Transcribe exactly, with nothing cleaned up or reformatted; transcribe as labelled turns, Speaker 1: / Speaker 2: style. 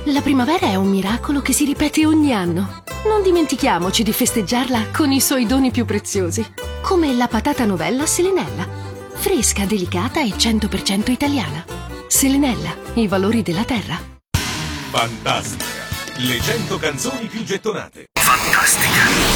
Speaker 1: La primavera è un miracolo che si ripete ogni anno. Non dimentichiamoci di festeggiarla con i suoi doni più preziosi, come la patata novella Selenella. Fresca, delicata e cento per cento italiana. Selenella, i valori della terra.
Speaker 2: Fantastica! Le cento canzoni più gettonate.
Speaker 3: Fantastica!